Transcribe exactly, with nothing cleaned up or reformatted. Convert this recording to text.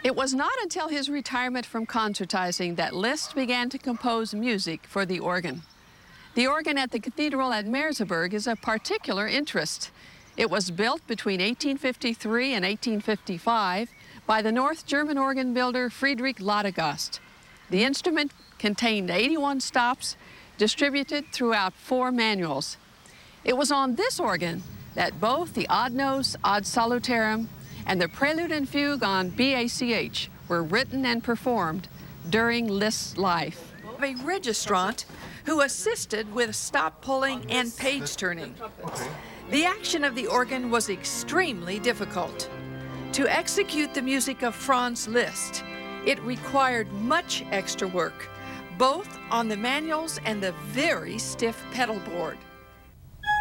It was not until his retirement from concertizing that Liszt began to compose music for the organ. The organ at the cathedral at Merseburg is of particular interest. It was built between eighteen fifty-three and eighteen fifty-five by the North German organ builder Friedrich Ladegast. The instrument contained eighty-one stops distributed throughout four manuals. It was on this organ that both the Ad Nos Ad Salutarum and the Prelude and Fugue on B A C H were written and performed during Liszt's life. A registrant who assisted with stop pulling and page turning. The action of the organ was extremely difficult. To execute the music of Franz Liszt, it required much extra work, both on the manuals and the very stiff pedal board.